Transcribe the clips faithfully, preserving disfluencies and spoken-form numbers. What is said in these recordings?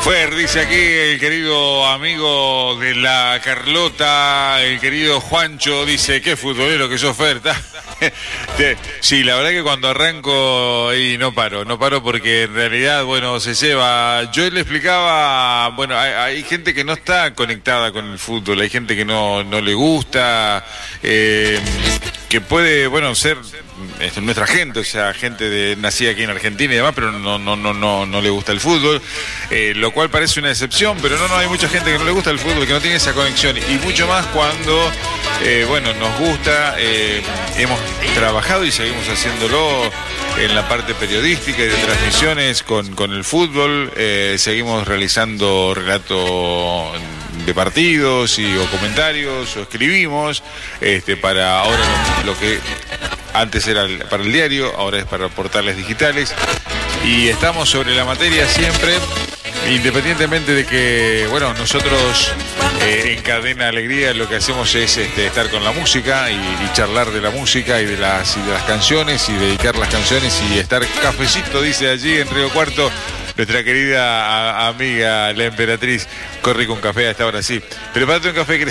Fer, dice aquí el querido amigo de la Carlota, el querido Juancho, dice, qué futbolero que sos, Fer. Sí, la verdad que cuando arranco y no paro, no paro porque en realidad, bueno, se lleva. Yo le explicaba, bueno, hay, hay gente que no está conectada con el fútbol, hay gente que no, no le gusta, eh, que puede, bueno, ser es nuestra gente, o sea, gente de, nacida aquí en Argentina y demás, pero no, no, no, no, no le gusta el fútbol, eh, lo cual parece una excepción, pero no, no, hay mucha gente que no le gusta el fútbol, que no tiene esa conexión, y mucho más cuando, eh, bueno, nos gusta, eh, hemos trabajado y seguimos haciéndolo en la parte periodística y de transmisiones con, con el fútbol, eh, seguimos realizando relato de partidos y o comentarios, o escribimos, este, para ahora lo, lo que antes era para el diario, ahora es para portales digitales, y estamos sobre la materia siempre, independientemente de que, bueno, nosotros eh, en Cadena Alegría lo que hacemos es este, estar con la música y, y charlar de la música y de las y de las canciones y dedicar las canciones y estar cafecito, dice allí en Río Cuarto nuestra querida a, amiga la Emperatriz. Corre con café a esta hora, sí. Prepárate un café.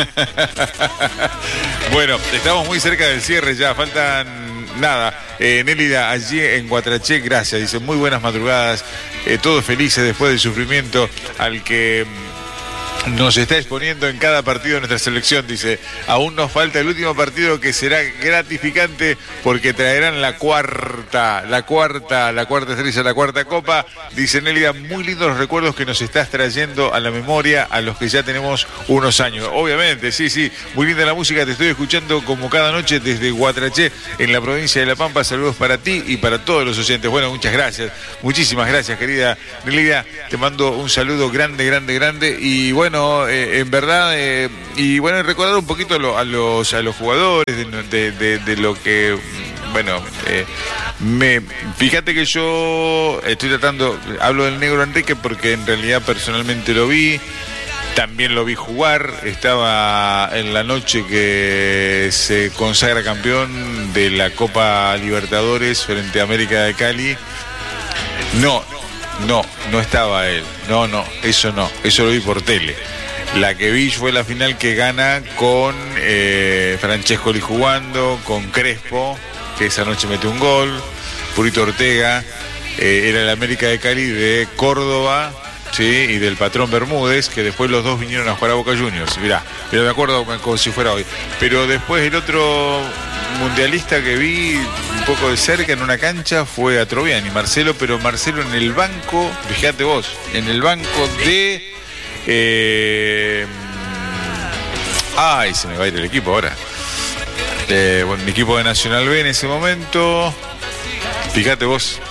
Bueno, estamos muy cerca del cierre ya, faltan nada. Eh, Nélida, allí en Guatraché, gracias. Dice, muy buenas madrugadas, eh, todos felices después del sufrimiento al que nos está exponiendo en cada partido de nuestra selección. Dice, aún nos falta el último partido que será gratificante porque traerán la cuarta, la cuarta, la cuarta estrella, la cuarta copa. Dice Nélida, muy lindos los recuerdos que nos estás trayendo a la memoria a los que ya tenemos unos años. Obviamente, sí, sí, muy linda la música, te estoy escuchando como cada noche desde Guatraché, en la provincia de La Pampa. Saludos para ti y para todos los oyentes. Bueno, muchas gracias, muchísimas gracias, querida Nélida. Te mando un saludo grande, grande, grande. Y bueno, Bueno, eh, en verdad, eh, y bueno, recordar un poquito a, lo, a los a los jugadores de, de, de, de lo que, bueno, eh, me fíjate que yo estoy tratando, hablo del Negro Enrique porque en realidad personalmente lo vi, también lo vi jugar, estaba en la noche que se consagra campeón de la Copa Libertadores frente a América de Cali. No, no, no estaba él, no, no, eso no, eso lo vi por tele. La que vi fue la final que gana con eh, Francescoli jugando, con Crespo, que esa noche metió un gol, Purito Ortega, eh, era el América de Cali de Córdoba, sí, y del Patrón Bermúdez, que después los dos vinieron a jugar a Boca Juniors. Mirá, pero me acuerdo como si fuera hoy. Pero después el otro mundialista que vi un poco de cerca en una cancha fue a Troviani, Marcelo, pero Marcelo en el banco, fíjate vos, en el banco de... Eh, ay, se me va a ir el equipo ahora. Eh, bueno, mi equipo de Nacional B en ese momento, fíjate vos.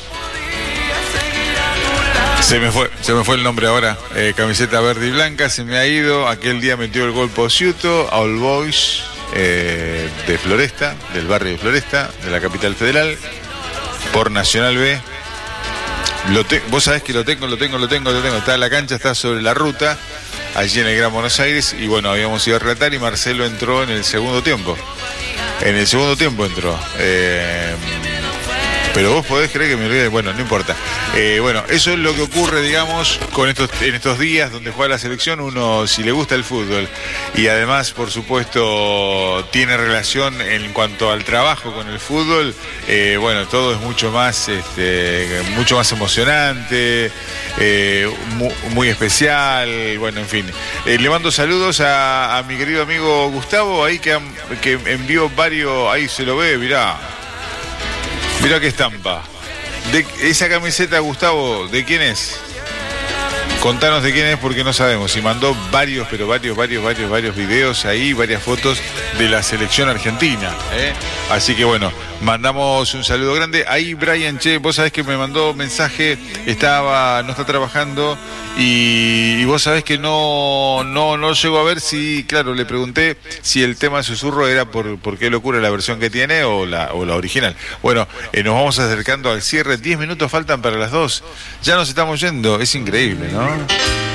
Se me fue, se me fue el nombre ahora. Eh, camiseta verde y blanca, se me ha ido. Aquel día metió el gol Pociuto, All Boys, eh, de Floresta, del barrio de Floresta, de la capital federal, por Nacional B. Lo te, vos sabés que lo tengo, lo tengo, lo tengo, lo tengo. Está en la cancha, está sobre la ruta, allí en el Gran Buenos Aires. Y bueno, habíamos ido a relatar y Marcelo entró en el segundo tiempo. En el segundo tiempo entró. Eh, Pero vos podés creer que me olvidé, bueno, no importa. Eh, bueno, eso es lo que ocurre, digamos, con estos, en estos días donde juega la selección. Uno, si le gusta el fútbol y además, por supuesto, tiene relación en cuanto al trabajo con el fútbol, eh, bueno, todo es mucho más, este, mucho más emocionante, eh, muy, muy especial, bueno, en fin. Eh, le mando saludos a, a mi querido amigo Gustavo, ahí que, que envió varios, ahí se lo ve, mirá. Mirá qué estampa. De esa camiseta, Gustavo, ¿de quién es? Contanos de quién es porque no sabemos. Y mandó varios, pero varios, varios, varios, varios videos ahí, varias fotos de la selección argentina, ¿eh? Así que bueno, mandamos un saludo grande. Ahí Brian, che, vos sabés que me mandó mensaje, estaba, no está trabajando y, y vos sabés que no, no, no llegó a ver si, claro, le pregunté si el tema de susurro era por, por qué locura la versión que tiene o la, o la original. Bueno, eh, nos vamos acercando al cierre, diez minutos faltan para las dos. Ya nos estamos yendo, es increíble, ¿no?